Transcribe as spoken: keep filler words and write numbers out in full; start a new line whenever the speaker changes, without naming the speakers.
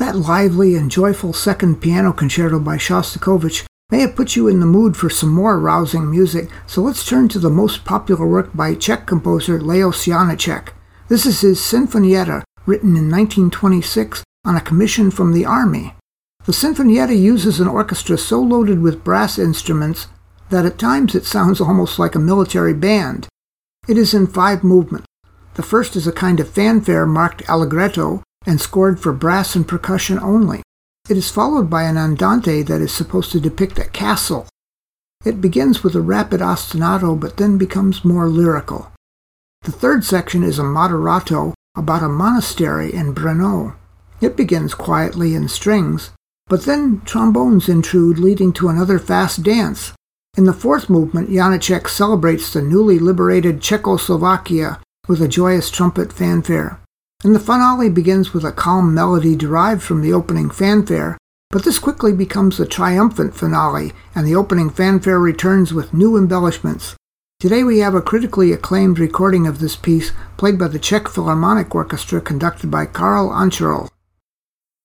That lively and joyful second piano concerto by Shostakovich may have put you in the mood for some more rousing music, so let's turn to the most popular work by Czech composer Leos Janáček. This is his Sinfonietta, written in nineteen twenty-six on a commission from the army. The Sinfonietta uses an orchestra so loaded with brass instruments that at times it sounds almost like a military band. It is in five movements. The first is a kind of fanfare marked allegretto and scored for brass and percussion only. It is followed by an andante that is supposed to depict a castle. It begins with a rapid ostinato but then becomes more lyrical. The third section is a moderato about a monastery in Brno. It begins quietly in strings, but then trombones intrude, leading to another fast dance. In the fourth movement, Janáček celebrates the newly liberated Czechoslovakia with a joyous trumpet fanfare. And the finale begins with a calm melody derived from the opening fanfare, but this quickly becomes a triumphant finale, and the opening fanfare returns with new embellishments. Today we have a critically acclaimed recording of this piece, played by the Czech Philharmonic Orchestra, conducted by Karl Ancherl.